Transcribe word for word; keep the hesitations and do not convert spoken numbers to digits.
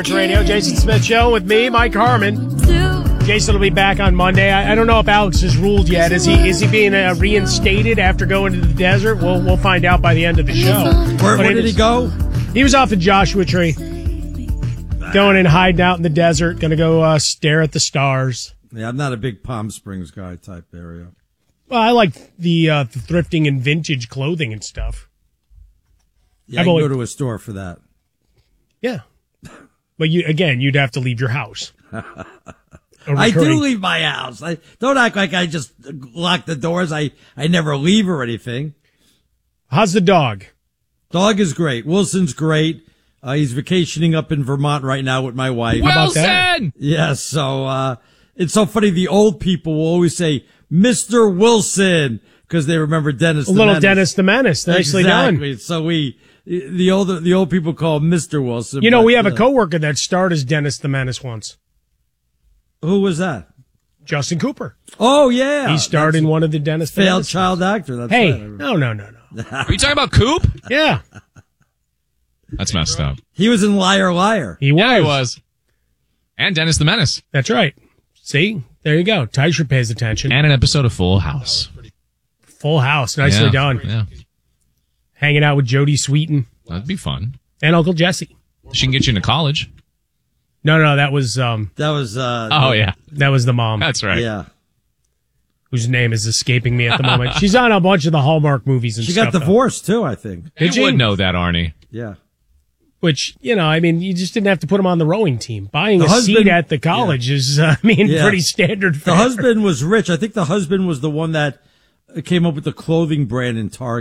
Radio, Jason Smith Show with me, Mike Harmon. Jason will be back on Monday. I, I don't know if Alex has ruled yet. Is he is he being uh, reinstated after going to the desert? We'll we'll find out by the end of the show. Where, where did he go? He was off in Joshua Tree, going and hiding out in the desert. Going to go uh, stare at the stars. Yeah, I'm not a big Palm Springs guy type area. Well, I like the, uh, the thrifting and vintage clothing and stuff. Yeah, I I've can only- go to a store for that. Yeah. But you again, you'd have to leave your house. I do leave my house. I don't act like I just lock the doors. I, I never leave or anything. How's the dog? Dog is great. Wilson's great. Uh, he's vacationing up in Vermont right now with my wife. How about that? Wilson! Yes. So, uh, it's so funny. The old people will always say, Mister Wilson, because they remember Dennis the A little Menace. Dennis the Menace. Nicely exactly. done. So we, the older, the old people call him Mister Wilson. You know, but, we have a uh, coworker that starred as Dennis the Menace once. Who was that? Justin Cooper. Oh, yeah. He starred in one of the Dennis the Failed Menace child actor. That's Hey, right. no, no, no, no. Are you talking about Coop? Yeah, That's messed up. He was in Liar Liar. he was. Yeah, he was. And Dennis the Menace. That's right. See, there you go. Tysher pays attention. And an episode of Full House. Full House. Nicely Yeah, done. Yeah, Hanging out with Jodie Sweetin that'd be fun. and Uncle Jesse. She can get you into college. No, no, that was um, That was, uh, Oh, yeah. that was the mom, That's right. yeah. whose name is escaping me at the moment. She's on a bunch of the Hallmark movies and She stuff. got divorced too, I think. Did you she? would know that, Arnie. Yeah. Which, you know, I mean, you just didn't have to put him on the rowing team. Buying The a husband- seat at the college is, uh, I mean, Yeah. pretty standard. The fare. husband was rich. I think the husband was the one that came up with the clothing brand in Target.